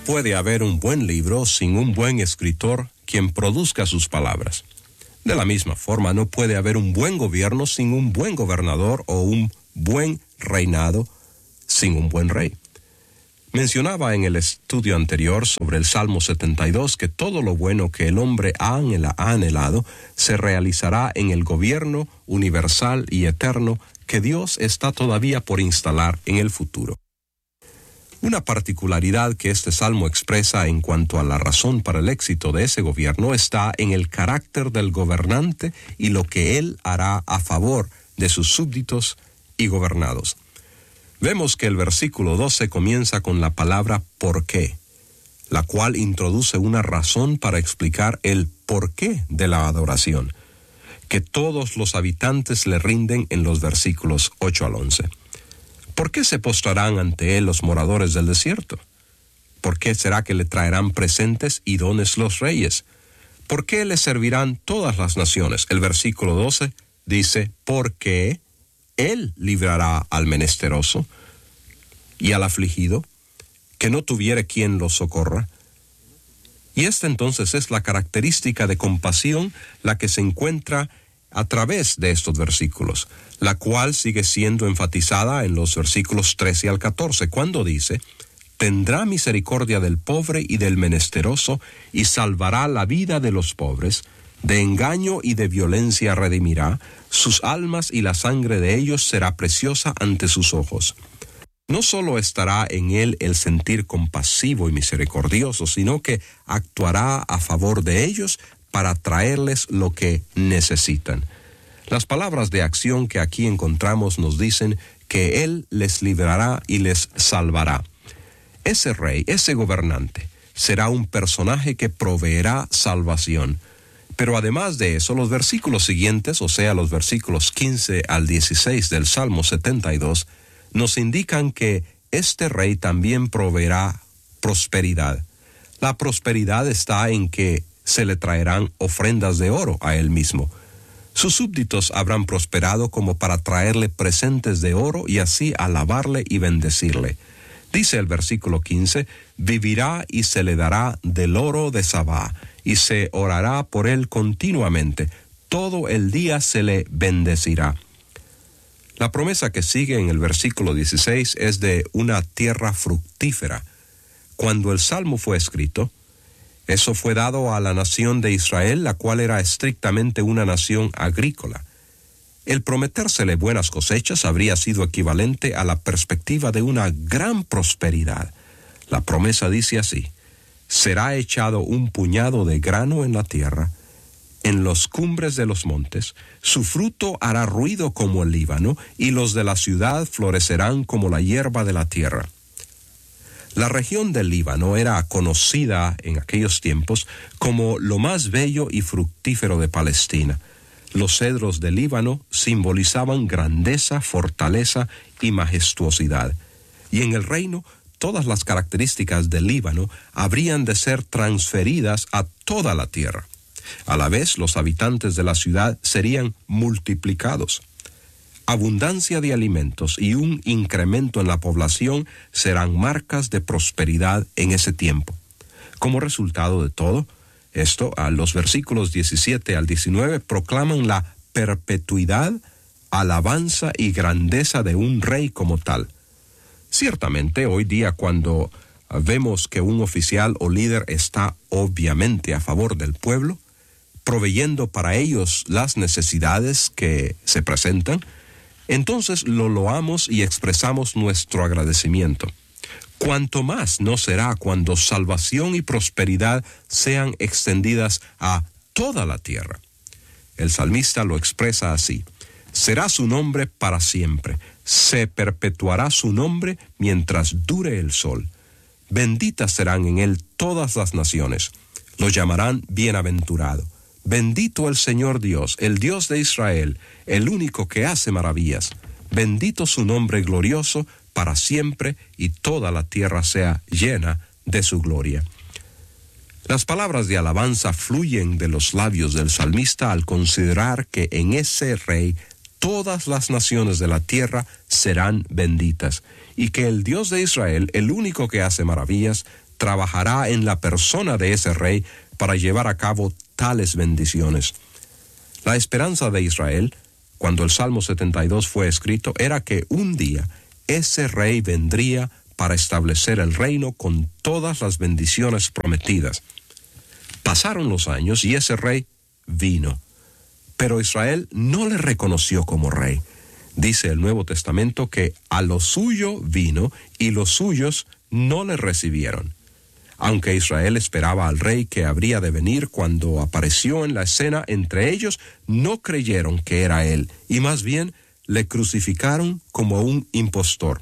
puede haber un buen libro sin un buen escritor quien produzca sus palabras. De la misma forma, no puede haber un buen gobierno sin un buen gobernador o un buen reinado sin un buen rey. Mencionaba en el estudio anterior sobre el Salmo 72 que todo lo bueno que el hombre ha anhelado se realizará en el gobierno universal y eterno que Dios está todavía por instalar en el futuro. Una particularidad que este salmo expresa en cuanto a la razón para el éxito de ese gobierno está en el carácter del gobernante y lo que él hará a favor de sus súbditos y gobernados. Vemos que el versículo 12 comienza con la palabra ¿por qué?, la cual introduce una razón para explicar el porqué de la adoración, que todos los habitantes le rinden en los versículos 8 al 11. ¿Por qué se postrarán ante él los moradores del desierto? ¿Por qué será que le traerán presentes y dones los reyes? ¿Por qué le servirán todas las naciones? El versículo 12 dice, porque él librará al menesteroso y al afligido, que no tuviere quien lo socorra. Y esta entonces es la característica de compasión la que se encuentra a través de estos versículos, la cual sigue siendo enfatizada en los versículos 13 al 14, cuando dice, tendrá misericordia del pobre y del menesteroso, y salvará la vida de los pobres, de engaño y de violencia redimirá, sus almas y la sangre de ellos será preciosa ante sus ojos. No solo estará en él el sentir compasivo y misericordioso, sino que actuará a favor de ellos para traerles lo que necesitan. Las palabras de acción que aquí encontramos nos dicen que él les librará y les salvará. Ese rey, ese gobernante, será un personaje que proveerá salvación. Pero además de eso, los versículos siguientes, o sea, los versículos 15 al 16 del Salmo 72, nos indican que este rey también proveerá prosperidad. La prosperidad está en que se le traerán ofrendas de oro a él mismo. Sus súbditos habrán prosperado como para traerle presentes de oro y así alabarle y bendecirle. Dice el versículo 15, vivirá y se le dará del oro de Sabá, y se orará por él continuamente, todo el día se le bendecirá. La promesa que sigue en el versículo 16 es de una tierra fructífera. Cuando el Salmo fue escrito, eso fue dado a la nación de Israel, la cual era estrictamente una nación agrícola. El prometérsele buenas cosechas habría sido equivalente a la perspectiva de una gran prosperidad. La promesa dice así, será echado un puñado de grano en la tierra, en los cumbres de los montes, su fruto hará ruido como el Líbano, y los de la ciudad florecerán como la hierba de la tierra. La región del Líbano era conocida en aquellos tiempos como lo más bello y fructífero de Palestina. Los cedros del Líbano simbolizaban grandeza, fortaleza y majestuosidad. Y en el reino, todas las características del Líbano habrían de ser transferidas a toda la tierra. A la vez, los habitantes de la ciudad serían multiplicados. Abundancia de alimentos y un incremento en la población serán marcas de prosperidad en ese tiempo. Como resultado de todo esto, a los versículos 17 al 19 proclaman la perpetuidad, alabanza y grandeza de un rey como tal. Ciertamente, hoy día cuando vemos que un oficial o líder está obviamente a favor del pueblo, proveyendo para ellos las necesidades que se presentan, entonces lo loamos y expresamos nuestro agradecimiento. Cuanto más no será cuando salvación y prosperidad sean extendidas a toda la tierra. El salmista lo expresa así: será su nombre para siempre, se perpetuará su nombre mientras dure el sol. Benditas serán en él todas las naciones, lo llamarán bienaventurado. Bendito el Señor Dios, el Dios de Israel, el único que hace maravillas. Bendito su nombre glorioso para siempre, y toda la tierra sea llena de su gloria. Las palabras de alabanza fluyen de los labios del salmista al considerar que en ese rey todas las naciones de la tierra serán benditas, y que el Dios de Israel, el único que hace maravillas, trabajará en la persona de ese rey para llevar a cabo tales bendiciones. La esperanza de Israel, cuando el Salmo 72 fue escrito, era que un día ese rey vendría para establecer el reino con todas las bendiciones prometidas. Pasaron los años y ese rey vino, pero Israel no le reconoció como rey. Dice el Nuevo Testamento que a lo suyo vino y los suyos no le recibieron. Aunque Israel esperaba al rey que habría de venir, cuando apareció en la escena entre ellos, no creyeron que era él, y más bien le crucificaron como un impostor.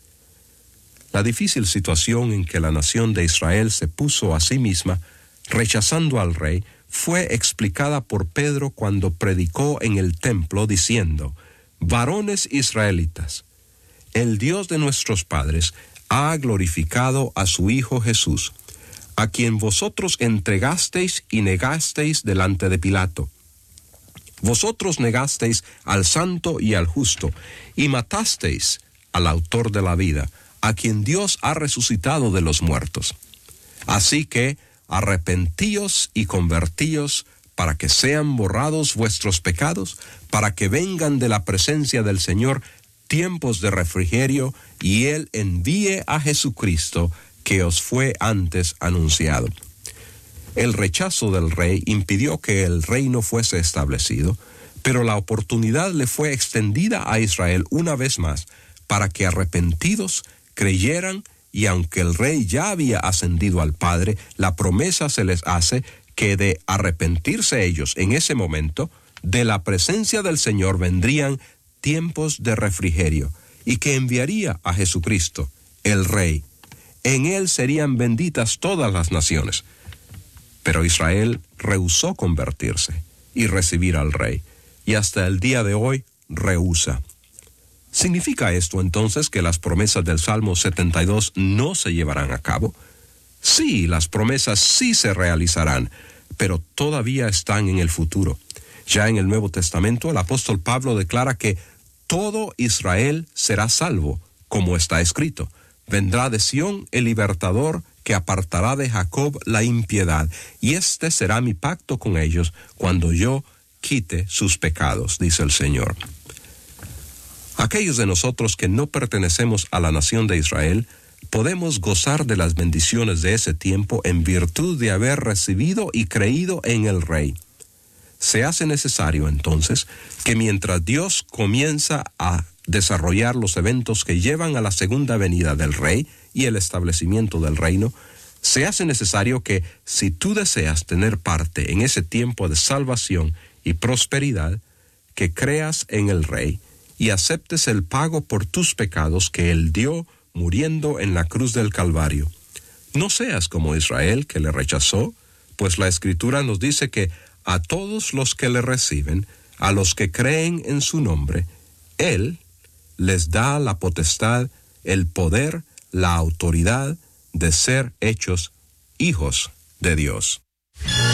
La difícil situación en que la nación de Israel se puso a sí misma, rechazando al rey, fue explicada por Pedro cuando predicó en el templo diciendo: «Varones israelitas, el Dios de nuestros padres ha glorificado a su Hijo Jesús, a quien vosotros entregasteis y negasteis delante de Pilato. Vosotros negasteis al santo y al justo, y matasteis al autor de la vida, a quien Dios ha resucitado de los muertos. Así que arrepentíos y convertíos para que sean borrados vuestros pecados, para que vengan de la presencia del Señor tiempos de refrigerio, y Él envíe a Jesucristo, que os fue antes anunciado». El rechazo del rey impidió que el reino fuese establecido, pero la oportunidad le fue extendida a Israel una vez más para que arrepentidos creyeran, y aunque el rey ya había ascendido al Padre, la promesa se les hace que de arrepentirse ellos en ese momento, de la presencia del Señor vendrían tiempos de refrigerio, y que enviaría a Jesucristo, el Rey. En él serían benditas todas las naciones. Pero Israel rehusó convertirse y recibir al Rey, y hasta el día de hoy rehúsa. ¿Significa esto entonces que las promesas del Salmo 72 no se llevarán a cabo? Sí, las promesas sí se realizarán, pero todavía están en el futuro. Ya en el Nuevo Testamento, el apóstol Pablo declara que todo Israel será salvo, como está escrito: «Vendrá de Sión el libertador, que apartará de Jacob la impiedad, y este será mi pacto con ellos cuando yo quite sus pecados», dice el Señor. Aquellos de nosotros que no pertenecemos a la nación de Israel, podemos gozar de las bendiciones de ese tiempo en virtud de haber recibido y creído en el Rey. Se hace necesario, entonces, que mientras Dios comienza a desarrollar los eventos que llevan a la segunda venida del Rey y el establecimiento del reino, se hace necesario que, si tú deseas tener parte en ese tiempo de salvación y prosperidad, que creas en el Rey y aceptes el pago por tus pecados que Él dio muriendo en la cruz del Calvario. No seas como Israel, que le rechazó, pues la Escritura nos dice que a todos los que le reciben, a los que creen en su nombre, Él les da la potestad, el poder, la autoridad de ser hechos hijos de Dios.